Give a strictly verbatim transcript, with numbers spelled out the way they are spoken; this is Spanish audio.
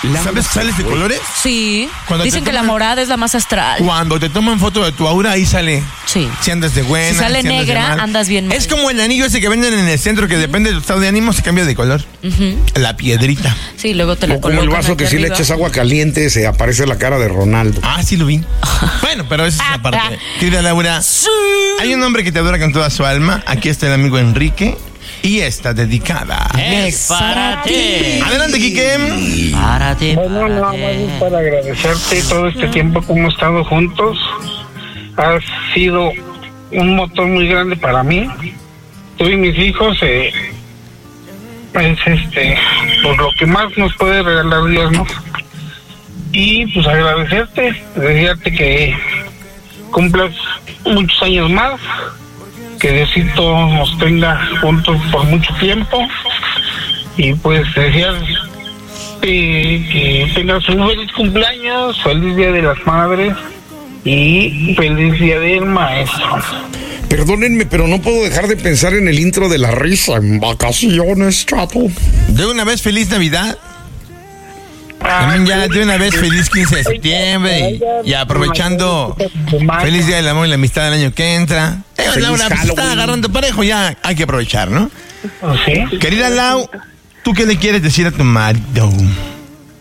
¿Sabes sales de colores? Sí. Cuando Dicen te que la toman- morada es la más astral. Cuando te toman foto de tu aura, ahí sale. Sí. Si andas de buena. Si sale andas de negra, mal. andas bien mal. Es como el anillo ese que venden en el centro, que depende del estado de ánimo, se cambia de color. Ujú. La piedrita. Sí, luego te la O como el colocan vaso aquí que si le arriba. echas agua caliente se aparece la cara de Ronaldo. Ah, sí lo vi. Bueno, pero esa es la parte. Querida Laura, Sí. hay un hombre que te adora con toda su alma. Aquí está el amigo Enrique. Y está dedicada. Es para ti. Adelante, Quique. Para ti. Bueno, nada más es para agradecerte todo este tiempo que hemos estado juntos. Has sido un motor muy grande para mí. Tú y mis hijos, eh, es este, por lo que más nos puede regalar Dios, ¿no? Y pues agradecerte, desearte que cumplas muchos años más, que Diosito nos tenga juntos por mucho tiempo, y pues desear eh, que tengas un feliz cumpleaños, feliz Día de las Madres y feliz Día del Maestro. Perdónenme, pero no puedo dejar de pensar en el intro de la risa. En vacaciones, chato. De una vez, feliz Navidad. También ya de una vez, feliz quince de septiembre. Y, y aprovechando, feliz Día del Amor y la Amistad del año que entra. Eh, Feliz Laura, pues está Halloween. agarrando parejo, ya hay que aprovechar, ¿no? ¿Sí? Querida Lau, ¿tú qué le quieres decir a tu marido?